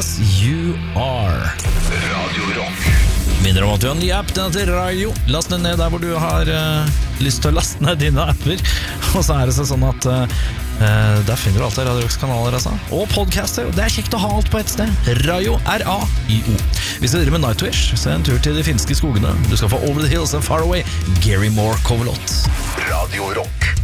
As You Are. Radio Rock. Minner om at du har en ny app, den heter Radio. Last den ned der hvor du har lyst til å laste ned dine apper. Og så det sånn at der finner du alltid Radio Rocks kanaler altså. Og podcaster, og det kjekt å ha alt på et sted. Radio, R-A-I-O. Vi skal drive med Nightwish, så en tur til de finske skogene. Du skal få Over the Hills and Far Away, Gary Moore coverlåt. Radio Rock.